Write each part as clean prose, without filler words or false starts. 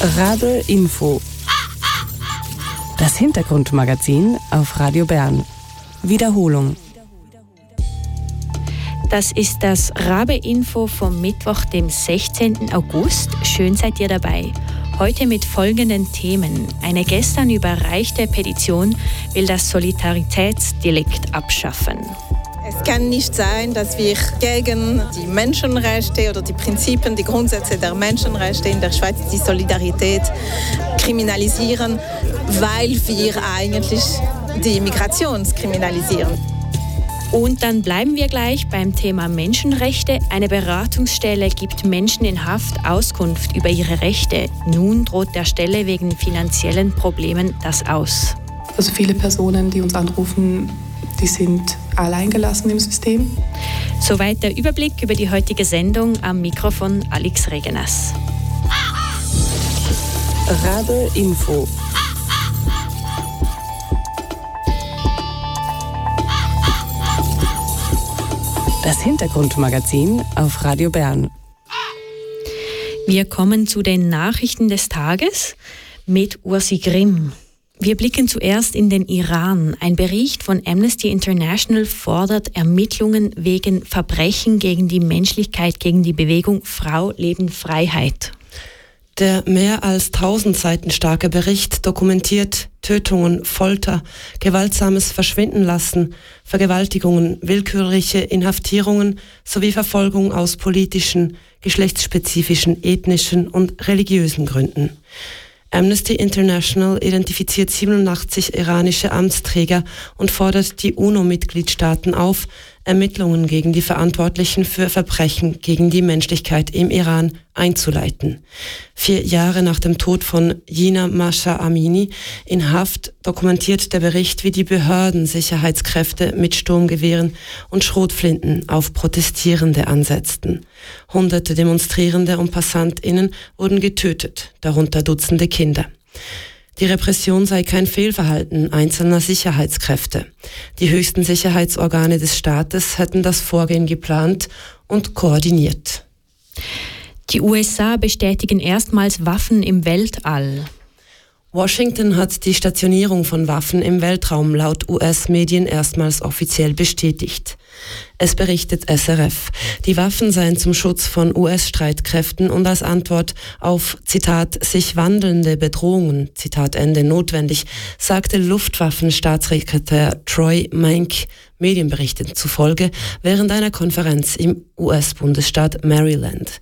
Rabe Info. Das Hintergrundmagazin auf Radio Bern. Wiederholung. Das ist das Rabe Info vom Mittwoch, dem 16. August. Schön seid ihr dabei. Heute mit folgenden Themen. Eine gestern überreichte Petition will das Solidaritätsdelikt abschaffen. Es kann nicht sein, dass wir gegen die Menschenrechte oder die Prinzipien, die Grundsätze der Menschenrechte in der Schweiz, die Solidarität kriminalisieren, weil wir eigentlich die Migration kriminalisieren. Und dann bleiben wir gleich beim Thema Menschenrechte. Eine Beratungsstelle gibt Menschen in Haft Auskunft über ihre Rechte. Nun droht der Stelle wegen finanziellen Problemen das aus. Also viele Personen, die uns anrufen, die sind alleingelassen im System. Soweit der Überblick über die heutige Sendung. Am Mikrofon Alex Regenas. Rabe Info. Das Hintergrundmagazin auf Radio Bern. Wir kommen zu den Nachrichten des Tages mit Ursi Grimm. Wir blicken zuerst in den Iran. Ein Bericht von Amnesty International fordert Ermittlungen wegen Verbrechen gegen die Menschlichkeit gegen die Bewegung Frau, Leben, Freiheit. Der mehr als 1000 Seiten starke Bericht dokumentiert Tötungen, Folter, gewaltsames Verschwindenlassen, Vergewaltigungen, willkürliche Inhaftierungen sowie Verfolgung aus politischen, geschlechtsspezifischen, ethnischen und religiösen Gründen. Amnesty International identifiziert 87 iranische Amtsträger und fordert die UNO-Mitgliedstaaten auf, Ermittlungen gegen die Verantwortlichen für Verbrechen gegen die Menschlichkeit im Iran einzuleiten. 4 Jahre nach dem Tod von Jina Mahsa Amini in Haft dokumentiert der Bericht, wie die Behörden Sicherheitskräfte mit Sturmgewehren und Schrotflinten auf Protestierende ansetzten. Hunderte Demonstrierende und PassantInnen wurden getötet, darunter Dutzende Kinder. Die Repression sei kein Fehlverhalten einzelner Sicherheitskräfte. Die höchsten Sicherheitsorgane des Staates hätten das Vorgehen geplant und koordiniert. Die USA bestätigen erstmals Waffen im Weltall. Washington hat die Stationierung von Waffen im Weltraum laut US-Medien erstmals offiziell bestätigt. Es berichtet SRF. Die Waffen seien zum Schutz von US-Streitkräften und als Antwort auf, Zitat, sich wandelnde Bedrohungen, Zitat Ende, notwendig, sagte Luftwaffenstaatssekretär Troy Mank Medienberichten zufolge während einer Konferenz im US-Bundesstaat Maryland.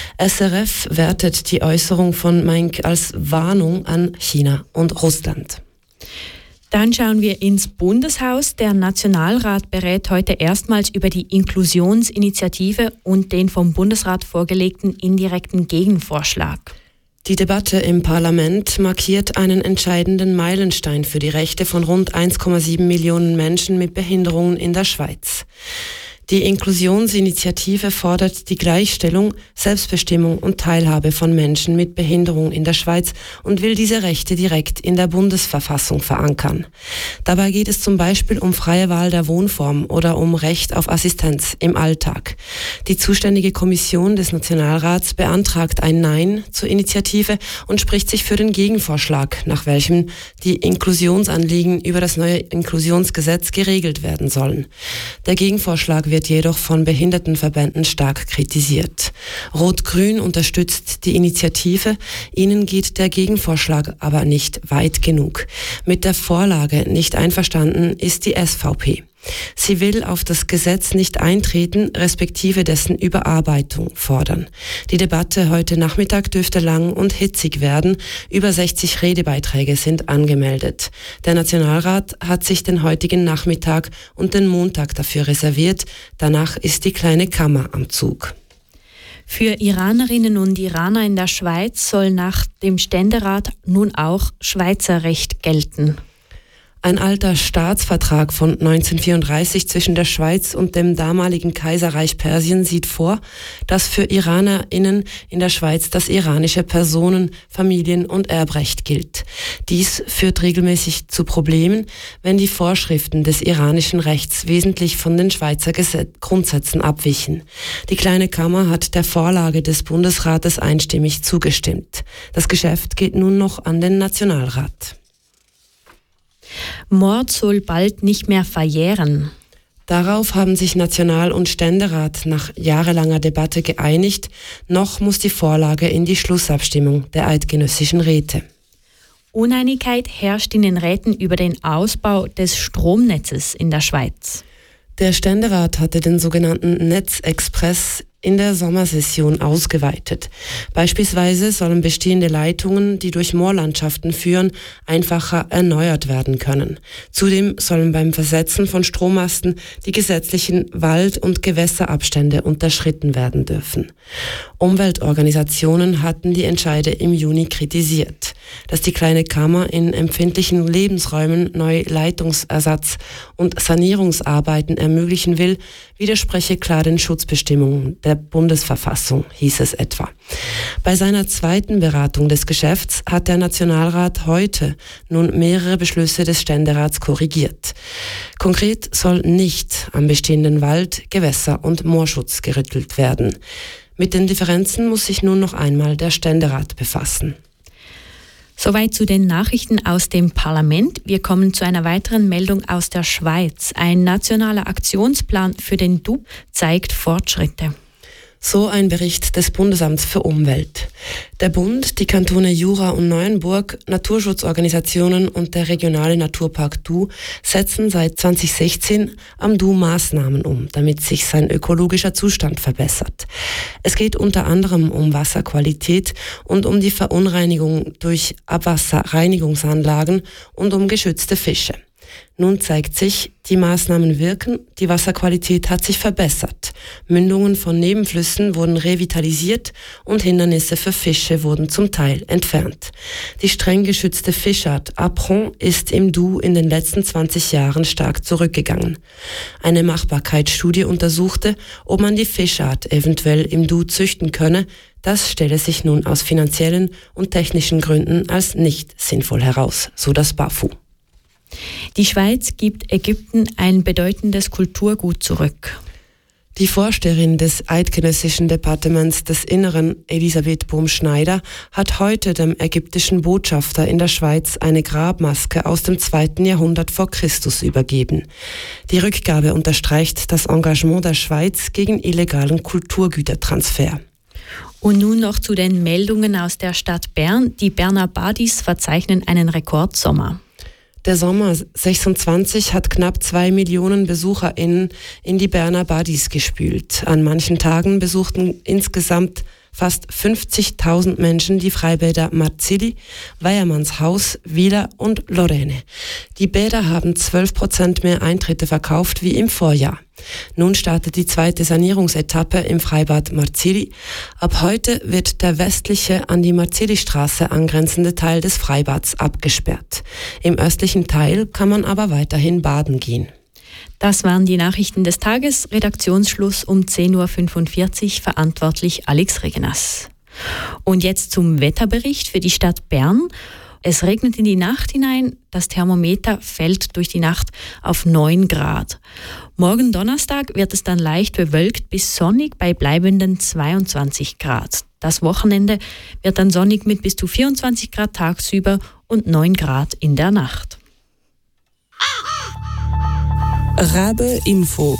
SRF wertet die Äußerung von Mank als Warnung an China und Russland. Dann schauen wir ins Bundeshaus. Der Nationalrat berät heute erstmals über die Inklusionsinitiative und den vom Bundesrat vorgelegten indirekten Gegenvorschlag. Die Debatte im Parlament markiert einen entscheidenden Meilenstein für die Rechte von rund 1,7 Millionen Menschen mit Behinderungen in der Schweiz. Die Inklusionsinitiative fordert die Gleichstellung, Selbstbestimmung und Teilhabe von Menschen mit Behinderung in der Schweiz und will diese Rechte direkt in der Bundesverfassung verankern. Dabei geht es zum Beispiel um freie Wahl der Wohnform oder um Recht auf Assistenz im Alltag. Die zuständige Kommission des Nationalrats beantragt ein Nein zur Initiative und spricht sich für den Gegenvorschlag, nach welchem die Inklusionsanliegen über das neue Inklusionsgesetz geregelt werden sollen. Der Gegenvorschlag wird jedoch von Behindertenverbänden stark kritisiert. Rot-Grün unterstützt die Initiative, ihnen geht der Gegenvorschlag aber nicht weit genug. Mit der Vorlage nicht einverstanden ist die SVP. Sie will auf das Gesetz nicht eintreten, respektive dessen Überarbeitung fordern. Die Debatte heute Nachmittag dürfte lang und hitzig werden. Über 60 Redebeiträge sind angemeldet. Der Nationalrat hat sich den heutigen Nachmittag und den Montag dafür reserviert. Danach ist die kleine Kammer am Zug. Für Iranerinnen und Iraner in der Schweiz soll nach dem Ständerat nun auch Schweizer Recht gelten. Ein alter Staatsvertrag von 1934 zwischen der Schweiz und dem damaligen Kaiserreich Persien sieht vor, dass für IranerInnen in der Schweiz das iranische Personen-, Familien- und Erbrecht gilt. Dies führt regelmäßig zu Problemen, wenn die Vorschriften des iranischen Rechts wesentlich von den Schweizer Grundsätzen abwichen. Die Kleine Kammer hat der Vorlage des Bundesrates einstimmig zugestimmt. Das Geschäft geht nun noch an den Nationalrat. Mord soll bald nicht mehr verjähren. Darauf haben sich National- und Ständerat nach jahrelanger Debatte geeinigt. Noch muss die Vorlage in die Schlussabstimmung der eidgenössischen Räte. Uneinigkeit herrscht in den Räten über den Ausbau des Stromnetzes in der Schweiz. Der Ständerat hatte den sogenannten Netzexpress in der Sommersession ausgeweitet. Beispielsweise sollen bestehende Leitungen, die durch Moorlandschaften führen, einfacher erneuert werden können. Zudem sollen beim Versetzen von Strommasten die gesetzlichen Wald- und Gewässerabstände unterschritten werden dürfen. Umweltorganisationen hatten die Entscheide im Juni kritisiert. Dass die Kleine Kammer in empfindlichen Lebensräumen neue Leitungsersatz- und Sanierungsarbeiten ermöglichen will, widerspreche klar den Schutzbestimmungen der Bundesverfassung, hieß es etwa. Bei seiner zweiten Beratung des Geschäfts hat der Nationalrat heute nun mehrere Beschlüsse des Ständerats korrigiert. Konkret soll nicht am bestehenden Wald-, Gewässer- und Moorschutz gerüttelt werden. Mit den Differenzen muss sich nun noch einmal der Ständerat befassen. Soweit zu den Nachrichten aus dem Parlament. Wir kommen zu einer weiteren Meldung aus der Schweiz. Ein nationaler Aktionsplan für den DUB zeigt Fortschritte. So ein Bericht des Bundesamts für Umwelt. Der Bund, die Kantone Jura und Neuenburg, Naturschutzorganisationen und der regionale Naturpark Doubs setzen seit 2016 am Doubs Maßnahmen um, damit sich sein ökologischer Zustand verbessert. Es geht unter anderem um Wasserqualität und um die Verunreinigung durch Abwasserreinigungsanlagen und um geschützte Fische. Nun zeigt sich, die Maßnahmen wirken, die Wasserqualität hat sich verbessert. Mündungen von Nebenflüssen wurden revitalisiert und Hindernisse für Fische wurden zum Teil entfernt. Die streng geschützte Fischart Apron ist im Doubs in den letzten 20 Jahren stark zurückgegangen. Eine Machbarkeitsstudie untersuchte, ob man die Fischart eventuell im Doubs züchten könne. Das stelle sich nun aus finanziellen und technischen Gründen als nicht sinnvoll heraus, so das BAFU. Die Schweiz gibt Ägypten ein bedeutendes Kulturgut zurück. Die Vorsteherin des Eidgenössischen Departements des Inneren, Elisabeth Bohm-Schneider, hat heute dem ägyptischen Botschafter in der Schweiz eine Grabmaske aus dem 2. Jahrhundert vor Christus übergeben. Die Rückgabe unterstreicht das Engagement der Schweiz gegen illegalen Kulturgütertransfer. Und nun noch zu den Meldungen aus der Stadt Bern. Die Berner Badis verzeichnen einen Rekordsommer. Der Sommer 26 hat knapp 2 Millionen BesucherInnen in die Berner Badis gespült. An manchen Tagen besuchten insgesamt fast 50.000 Menschen die Freibäder Marzili, Weyermannshaus, Wieler und Lorraine. Die Bäder haben 12% mehr Eintritte verkauft wie im Vorjahr. Nun startet die zweite Sanierungsetappe im Freibad Marzili. Ab heute wird der westliche an die Marzili-Straße angrenzende Teil des Freibads abgesperrt. Im östlichen Teil kann man aber weiterhin baden gehen. Das waren die Nachrichten des Tages. Redaktionsschluss um 10.45 Uhr, verantwortlich Alex Regenas. Und jetzt zum Wetterbericht für die Stadt Bern. Es regnet in die Nacht hinein, das Thermometer fällt durch die Nacht auf 9 Grad. Morgen Donnerstag wird es dann leicht bewölkt bis sonnig bei bleibenden 22 Grad. Das Wochenende wird dann sonnig mit bis zu 24 Grad tagsüber und 9 Grad in der Nacht. Rabe Info.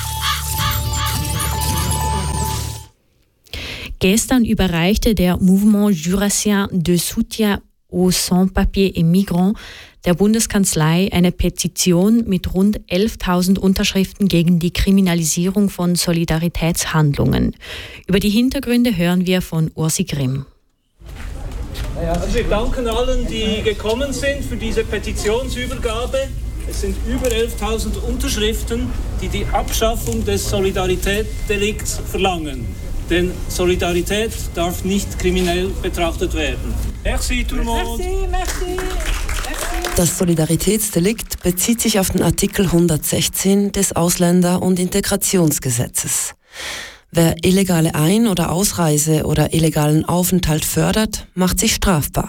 Gestern überreichte der Mouvement Jurassien de Soutien aux Sans-Papiers et Migrants der Bundeskanzlei eine Petition mit rund 11.000 Unterschriften gegen die Kriminalisierung von Solidaritätshandlungen. Über die Hintergründe hören wir von Ursi Grimm. Also wir danken allen, die gekommen sind für diese Petitionsübergabe. Es sind über 11.000 Unterschriften, die die Abschaffung des Solidaritätsdelikts verlangen. Denn Solidarität darf nicht kriminell betrachtet werden. Merci tout le monde. Merci. Das Solidaritätsdelikt bezieht sich auf den Artikel 116 des Ausländer- und Integrationsgesetzes. Wer illegale Ein- oder Ausreise oder illegalen Aufenthalt fördert, macht sich strafbar.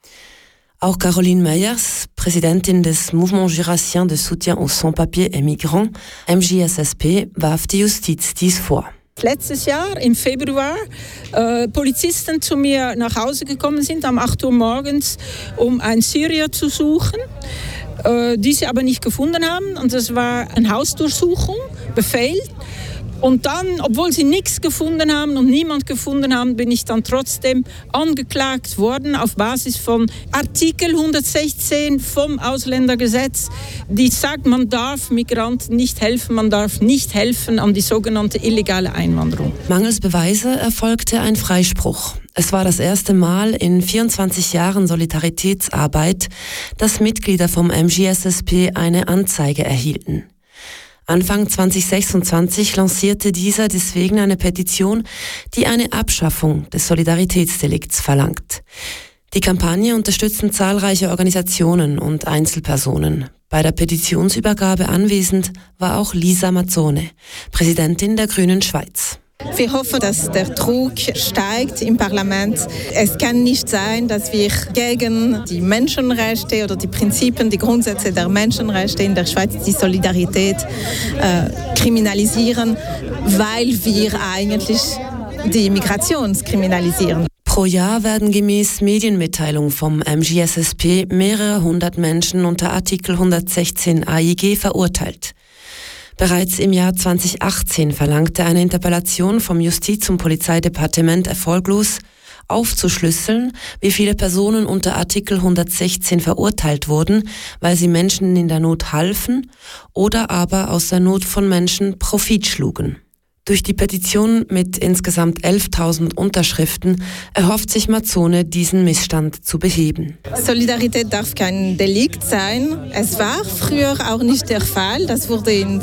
Auch Caroline Meyers, Präsidentin des Mouvement Jurassien de Soutien aux Sans-Papiers et Migrants, MJSSP, warf die Justiz dies vor. Letztes Jahr im Februar Polizisten zu mir nach Hause gekommen sind, um 8 Uhr morgens, um einen Syrier zu suchen, die sie aber nicht gefunden haben. Und das war eine Hausdurchsuchung, Befehl. Und dann, obwohl sie nichts gefunden haben und niemand gefunden haben, bin ich dann trotzdem angeklagt worden auf Basis von Artikel 116 vom Ausländergesetz, die sagt, man darf Migranten nicht helfen, man darf nicht helfen an die sogenannte illegale Einwanderung. Mangels Beweise erfolgte ein Freispruch. Es war das erste Mal in 24 Jahren Solidaritätsarbeit, dass Mitglieder vom MJSSP eine Anzeige erhielten. Anfang 2026 lancierte dieser deswegen eine Petition, die eine Abschaffung des Solidaritätsdelikts verlangt. Die Kampagne unterstützen zahlreiche Organisationen und Einzelpersonen. Bei der Petitionsübergabe anwesend war auch Lisa Mazzone, Präsidentin der Grünen Schweiz. Wir hoffen, dass der Druck steigt im Parlament. Es kann nicht sein, dass wir gegen die Menschenrechte oder die Prinzipien, die Grundsätze der Menschenrechte in der Schweiz, die Solidarität, kriminalisieren, weil wir eigentlich die Migration kriminalisieren. Pro Jahr werden gemäß Medienmitteilung vom MJSSP mehrere hundert Menschen unter Artikel 116 AIG verurteilt. Bereits im Jahr 2018 verlangte eine Interpellation vom Justiz- und Polizeidepartement erfolglos, aufzuschlüsseln, wie viele Personen unter Artikel 116 verurteilt wurden, weil sie Menschen in der Not halfen oder aber aus der Not von Menschen Profit schlugen. Durch die Petition mit insgesamt 11.000 Unterschriften erhofft sich Mazzone, diesen Missstand zu beheben. Solidarität darf kein Delikt sein. Es war früher auch nicht der Fall. Das wurde in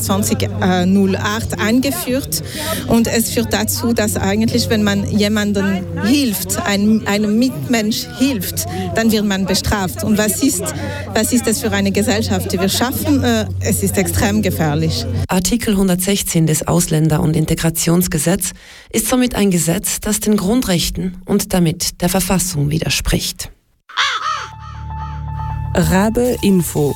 2008 eingeführt. Und es führt dazu, dass eigentlich, wenn man jemandem hilft, einem Mitmensch hilft, dann wird man bestraft. Und was ist das für eine Gesellschaft, die wir schaffen? Es ist extrem gefährlich. Artikel 116 des Ausländer- und Integrationsgesetz ist somit ein Gesetz, das den Grundrechten und damit der Verfassung widerspricht. Rabe Info.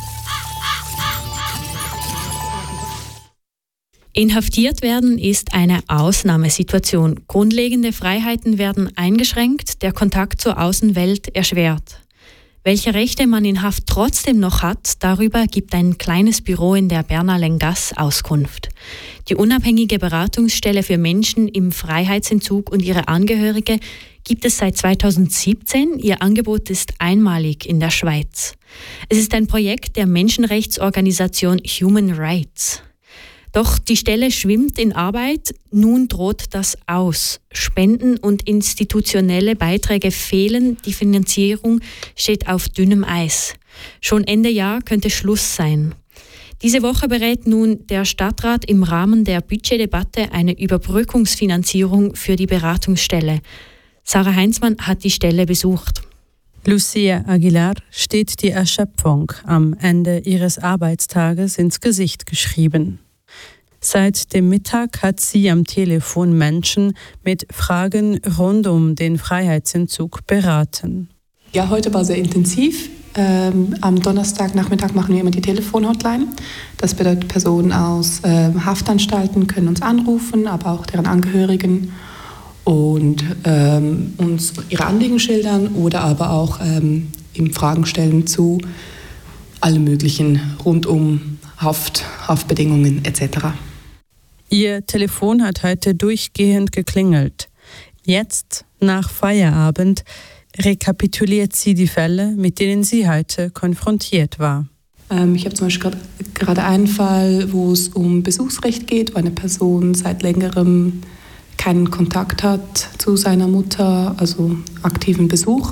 Inhaftiert werden ist eine Ausnahmesituation. Grundlegende Freiheiten werden eingeschränkt, der Kontakt zur Außenwelt erschwert. Welche Rechte man in Haft trotzdem noch hat, darüber gibt ein kleines Büro in der Berner Lengasse Auskunft. Die unabhängige Beratungsstelle für Menschen im Freiheitsentzug und ihre Angehörige gibt es seit 2017. Ihr Angebot ist einmalig in der Schweiz. Es ist ein Projekt der Menschenrechtsorganisation Human Rights. Doch die Stelle schwimmt in Arbeit, nun droht das aus. Spenden und institutionelle Beiträge fehlen, die Finanzierung steht auf dünnem Eis. Schon Ende Jahr könnte Schluss sein. Diese Woche berät nun der Stadtrat im Rahmen der Budgetdebatte eine Überbrückungsfinanzierung für die Beratungsstelle. Sarah Heinzmann hat die Stelle besucht. Lucia Aguilar steht die Erschöpfung am Ende ihres Arbeitstages ins Gesicht geschrieben. Seit dem Mittag hat sie am Telefon Menschen mit Fragen rund um den Freiheitsentzug beraten. Ja, heute war sehr intensiv. Am Donnerstagnachmittag machen wir immer die Telefonhotline. Das bedeutet, Personen aus Haftanstalten können uns anrufen, aber auch deren Angehörigen und uns ihre Anliegen schildern oder aber auch eben Fragen stellen zu allem Möglichen rund um Haftbedingungen etc. Ihr Telefon hat heute durchgehend geklingelt. Jetzt, nach Feierabend, rekapituliert sie die Fälle, mit denen sie heute konfrontiert war. Ich habe zum Beispiel gerade einen Fall, wo es um Besuchsrecht geht, wo eine Person seit längerem keinen Kontakt hat zu seiner Mutter, also aktiven Besuch.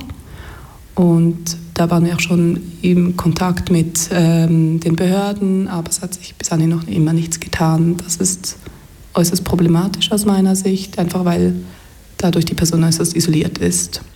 Und da waren wir auch schon im Kontakt mit den Behörden, aber es hat sich bis anhin noch immer nichts getan. Das ist äußerst problematisch aus meiner Sicht, einfach weil dadurch die Person äußerst isoliert ist.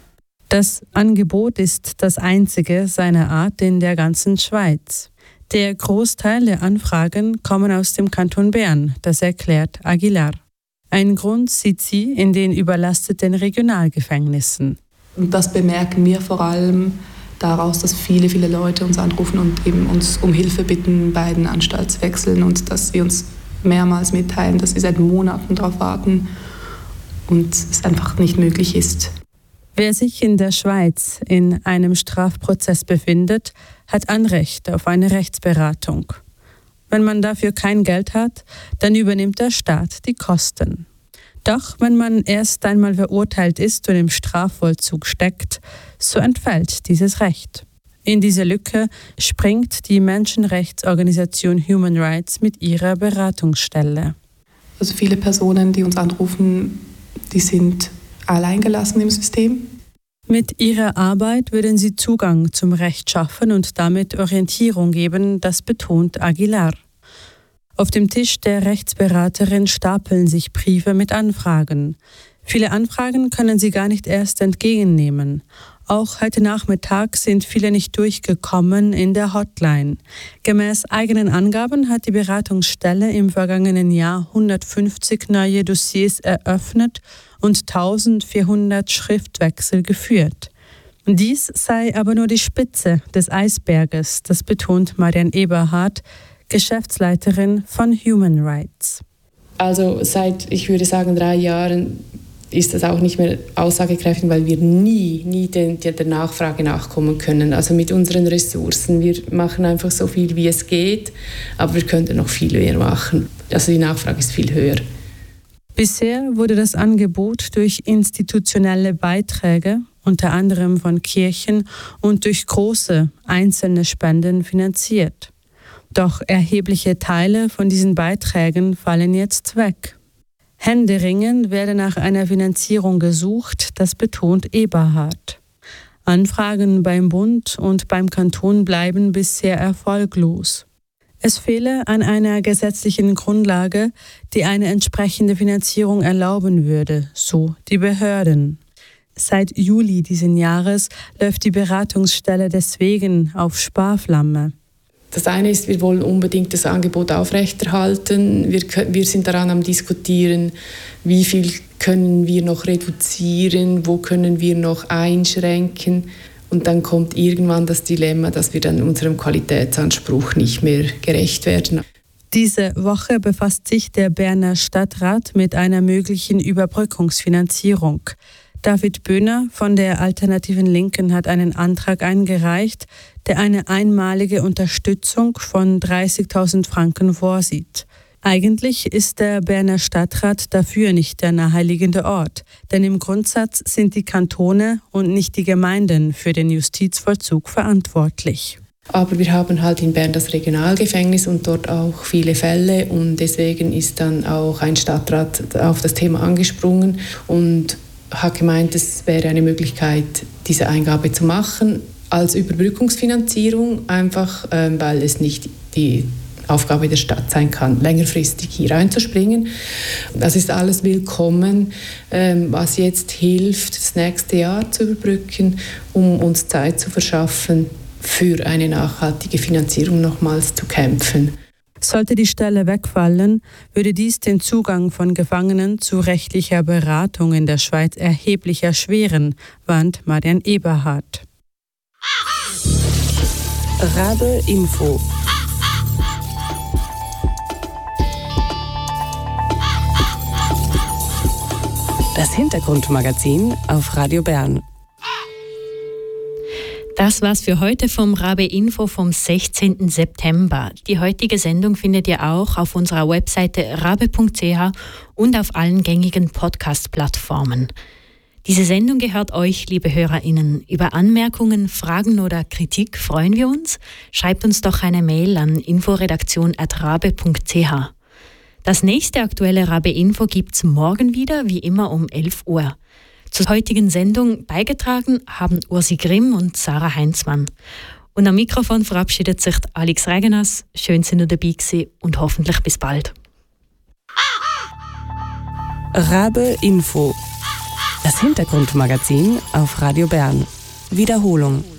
Das Angebot ist das einzige seiner Art in der ganzen Schweiz. Der Großteil der Anfragen kommen aus dem Kanton Bern, das erklärt Aguilar. Ein Grund sieht sie in den überlasteten Regionalgefängnissen. Und das bemerken wir vor allem daraus, dass viele, viele Leute uns anrufen und eben uns um Hilfe bitten bei den Anstaltswechseln und dass sie uns mehrmals mitteilen, dass sie seit Monaten darauf warten und es einfach nicht möglich ist. Wer sich in der Schweiz in einem Strafprozess befindet, hat Anrecht auf eine Rechtsberatung. Wenn man dafür kein Geld hat, dann übernimmt der Staat die Kosten. Doch wenn man erst einmal verurteilt ist und im Strafvollzug steckt, so entfällt dieses Recht. In diese Lücke springt die Menschenrechtsorganisation Human Rights mit ihrer Beratungsstelle. Also viele Personen, die uns anrufen, die sind alleingelassen im System. Mit ihrer Arbeit würden sie Zugang zum Recht schaffen und damit Orientierung geben, das betont Aguilar. Auf dem Tisch der Rechtsberaterin stapeln sich Briefe mit Anfragen. Viele Anfragen können sie gar nicht erst entgegennehmen. Auch heute Nachmittag sind viele nicht durchgekommen in der Hotline. Gemäß eigenen Angaben hat die Beratungsstelle im vergangenen Jahr 150 neue Dossiers eröffnet und 1400 Schriftwechsel geführt. Dies sei aber nur die Spitze des Eisberges, das betont Marianne Eberhardt, Geschäftsleiterin von Human Rights. Also seit, ich würde sagen, 3 Jahren ist das auch nicht mehr aussagekräftig, weil wir nie der Nachfrage nachkommen können. Also mit unseren Ressourcen. Wir machen einfach so viel, wie es geht, aber wir könnten noch viel mehr machen. Also die Nachfrage ist viel höher. Bisher wurde das Angebot durch institutionelle Beiträge, unter anderem von Kirchen, und durch große einzelne Spenden finanziert. Doch erhebliche Teile von diesen Beiträgen fallen jetzt weg. Händeringend werde nach einer Finanzierung gesucht, das betont Eberhardt. Anfragen beim Bund und beim Kanton bleiben bisher erfolglos. Es fehle an einer gesetzlichen Grundlage, die eine entsprechende Finanzierung erlauben würde, so die Behörden. Seit Juli diesen Jahres läuft die Beratungsstelle deswegen auf Sparflamme. Das eine ist, wir wollen unbedingt das Angebot aufrechterhalten. Wir sind daran am Diskutieren, wie viel können wir noch reduzieren, wo können wir noch einschränken. Und dann kommt irgendwann das Dilemma, dass wir dann unserem Qualitätsanspruch nicht mehr gerecht werden. Diese Woche befasst sich der Berner Stadtrat mit einer möglichen Überbrückungsfinanzierung. David Böhner von der Alternativen Linken hat einen Antrag eingereicht, der eine einmalige Unterstützung von 30.000 Franken vorsieht. Eigentlich ist der Berner Stadtrat dafür nicht der naheliegende Ort, denn im Grundsatz sind die Kantone und nicht die Gemeinden für den Justizvollzug verantwortlich. Aber wir haben halt in Bern das Regionalgefängnis und dort auch viele Fälle und deswegen ist dann auch ein Stadtrat auf das Thema angesprungen und hat gemeint, es wäre eine Möglichkeit, diese Eingabe zu machen als Überbrückungsfinanzierung, einfach weil es nicht die Aufgabe der Stadt sein kann, längerfristig hier einzuspringen. Das ist alles willkommen, was jetzt hilft, das nächste Jahr zu überbrücken, um uns Zeit zu verschaffen, für eine nachhaltige Finanzierung nochmals zu kämpfen. Sollte die Stelle wegfallen, würde dies den Zugang von Gefangenen zu rechtlicher Beratung in der Schweiz erheblich erschweren, warnt Marianne Eberhardt. Rabe Info. Das Hintergrundmagazin auf Radio Bern. Das war's für heute vom Rabe Info vom 16. September. Die heutige Sendung findet ihr auch auf unserer Webseite rabe.ch und auf allen gängigen Podcast-Plattformen. Diese Sendung gehört euch, liebe HörerInnen. Über Anmerkungen, Fragen oder Kritik freuen wir uns. Schreibt uns doch eine Mail an inforedaktion@rabe.ch. Das nächste aktuelle Rabe Info gibt's morgen wieder, wie immer um 11 Uhr. Zur heutigen Sendung beigetragen haben Ursi Grimm und Sarah Heinzmann. Und am Mikrofon verabschiedet sich Alex Regenas. Schön, dass ihr dabei gewesen und hoffentlich bis bald. Rabe Info. Das Hintergrundmagazin auf Radio Bern. Wiederholung